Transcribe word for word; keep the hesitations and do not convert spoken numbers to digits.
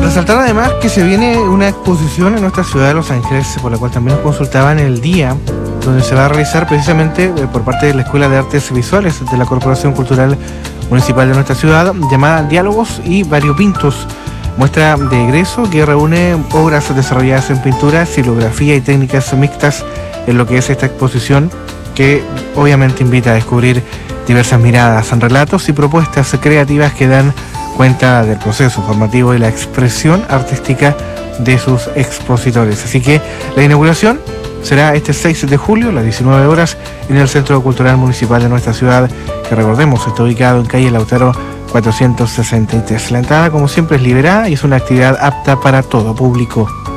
Resaltar además que se viene una exposición en nuestra ciudad de Los Ángeles, por la cual también nos consultaban el día, donde se va a realizar precisamente eh, por parte de la Escuela de Artes Visuales de la Corporación Cultural Municipal de nuestra ciudad, llamada Diálogos y Variopintos, muestra de egreso que reúne obras desarrolladas en pintura, xilografía y técnicas mixtas en lo que es esta exposición, que obviamente invita a descubrir diversas miradas, relatos y propuestas creativas que dan cuenta del proceso formativo y la expresión artística de sus expositores. Así que la inauguración será este seis de julio a las diecinueve horas en el Centro Cultural Municipal de nuestra ciudad, que recordemos está ubicado en calle Lautaro cuatrocientos sesenta y tres. La entrada, como siempre, es liberada y es una actividad apta para todo público.